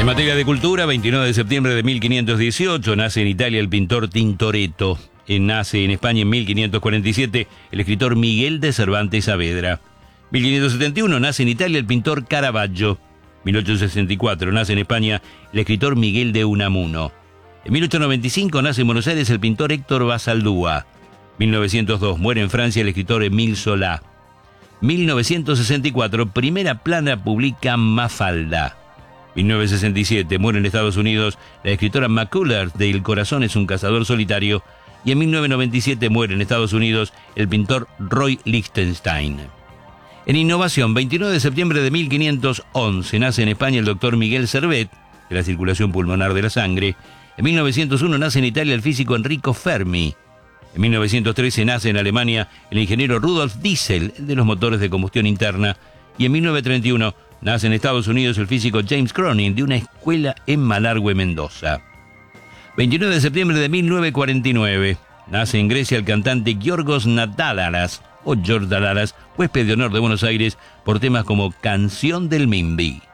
En materia de cultura, 29 de septiembre de 1518 nace en Italia el pintor Tintoretto. Nace en España en 1547 el escritor Miguel de Cervantes Saavedra. 1571 nace en Italia el pintor Caravaggio. 1864 nace en España el escritor Miguel de Unamuno. En 1895 nace en Buenos Aires el pintor Héctor Basaldúa. 1902 muere en Francia el escritor Émile Zola. 1964 primera plana publica Mafalda. 1967 muere en Estados Unidos la escritora McCullers de El corazón es un cazador solitario. Y en 1997 muere en Estados Unidos el pintor Roy Lichtenstein. En innovación, 29 de septiembre de 1511 nace en España el doctor Miguel Servet, de la circulación pulmonar de la sangre. En 1901 nace en Italia el físico Enrico Fermi. En 1913 nace en Alemania el ingeniero Rudolf Diesel, de los motores de combustión interna. Y en 1931 nace en Estados Unidos el físico James Cronin, de una escuela en Malargüe, Mendoza. 29 de septiembre de 1949 nace en Grecia el cantante Giorgos Natalaras, o George Dalaras, huésped de honor de Buenos Aires por temas como Canción del Mimbi.